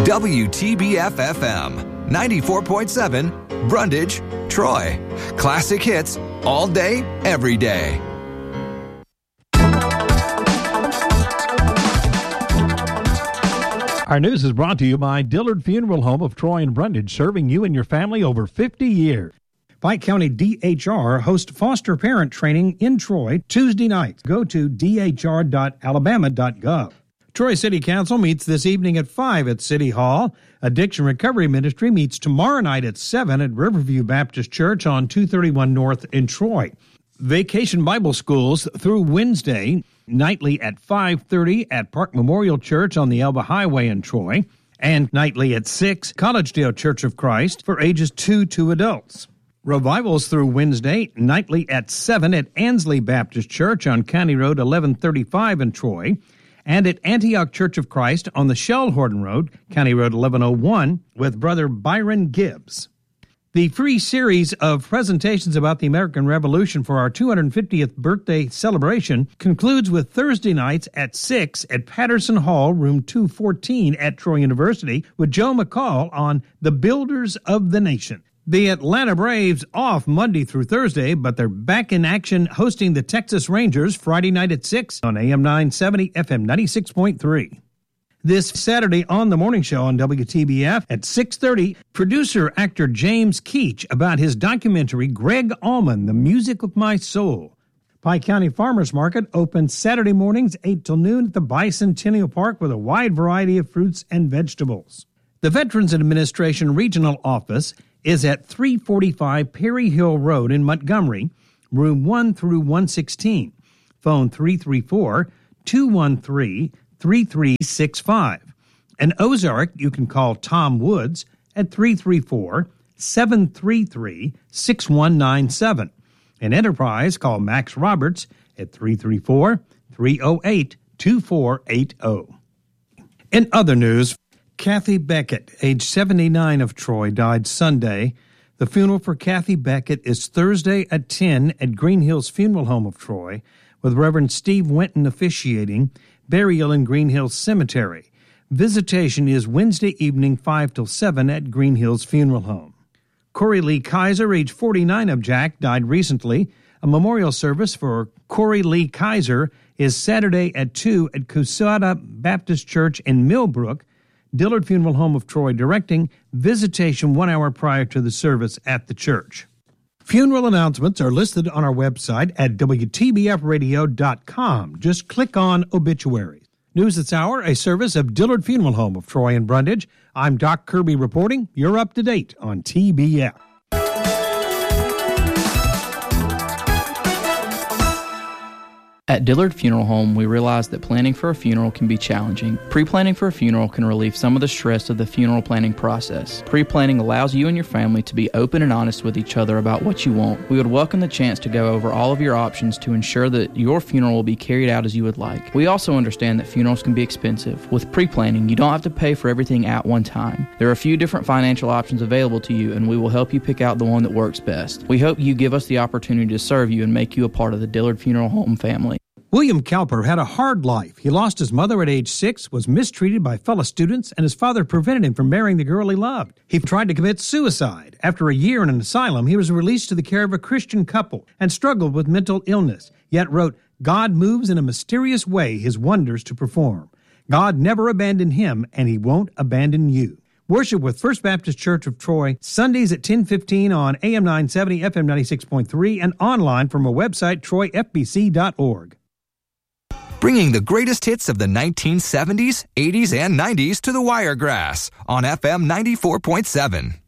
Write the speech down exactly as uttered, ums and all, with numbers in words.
W T B F F M, ninety-four point seven, Brundage, Troy. Classic hits all day, every day. Our news is brought to you by Dillard Funeral Home of Troy and Brundage, serving you and your family over fifty years. Pike County D H R hosts foster parent training in Troy Tuesday nights. Go to d h r dot alabama dot gov. Troy City Council meets this evening at five at City Hall. Addiction Recovery Ministry meets tomorrow night at seven at Riverview Baptist Church on two thirty-one North in Troy. Vacation Bible Schools through Wednesday, nightly at five thirty at Park Memorial Church on the Elba Highway in Troy, and nightly at six, Collegedale Church of Christ for ages two to adults. Revivals through Wednesday, nightly at seven at Ansley Baptist Church on County Road eleven thirty-five in Troy, and at Antioch Church of Christ on the Shellhorton Road, County Road eleven oh one, with Brother Byron Gibbs. The free series of presentations about the American Revolution for our two hundred fiftieth birthday celebration concludes with Thursday nights at six at Patterson Hall, room two fourteen at Troy University, with Joe McCall on The Builders of the Nation. The Atlanta Braves off Monday through Thursday, but they're back in action hosting the Texas Rangers Friday night at six on A M nine seventy, F M ninety-six point three. This Saturday on The Morning Show on W T B F at six thirty, producer-actor James Keach about his documentary Greg Allman, The Music of My Soul. Pike County Farmers Market opens Saturday mornings eight till noon at the Bicentennial Park with a wide variety of fruits and vegetables. The Veterans Administration Regional Office is at three forty-five Perry Hill Road in Montgomery, room one through one sixteen. Phone three three four, two one three, three three six five. In Ozark, you can call Tom Woods at three three four, seven three three, six one nine seven. In Enterprise, call Max Roberts at three three four, three oh eight, two four eight oh. In other news, Kathy Beckett, age seventy-nine, of Troy, died Sunday. The funeral for Kathy Beckett is Thursday at ten at Green Hills Funeral Home of Troy, with Reverend Steve Winton officiating, burial in Green Hills Cemetery. Visitation is Wednesday evening five till seven at Green Hills Funeral Home. Corey Lee Kaiser, age forty-nine, of Jack, died recently. A memorial service for Corey Lee Kaiser is Saturday at two at Cusada Baptist Church in Millbrook. Dillard Funeral Home of Troy directing, visitation one hour prior to the service at the church. Funeral announcements are listed on our website at W T B F radio dot com. Just click on obituaries. News This Hour, a service of Dillard Funeral Home of Troy and Brundage. I'm Doc Kirby reporting. You're up to date on T B F. At Dillard Funeral Home, we realize that planning for a funeral can be challenging. Pre-planning for a funeral can relieve some of the stress of the funeral planning process. Pre-planning allows you and your family to be open and honest with each other about what you want. We would welcome the chance to go over all of your options to ensure that your funeral will be carried out as you would like. We also understand that funerals can be expensive. With pre-planning, you don't have to pay for everything at one time. There are a few different financial options available to you, and we will help you pick out the one that works best. We hope you give us the opportunity to serve you and make you a part of the Dillard Funeral Home family. William Cowper had a hard life. He lost his mother at age six, was mistreated by fellow students, and his father prevented him from marrying the girl he loved. He tried to commit suicide. After a year in an asylum, he was released to the care of a Christian couple and struggled with mental illness, yet wrote, "God moves in a mysterious way his wonders to perform. God never abandoned him, and he won't abandon you." Worship with First Baptist Church of Troy, Sundays at ten fifteen on A M nine seventy, F M ninety-six point three, and online from our website, troy f b c dot org. Bringing the greatest hits of the nineteen seventies, eighties, and nineties to the Wiregrass on F M ninety-four point seven.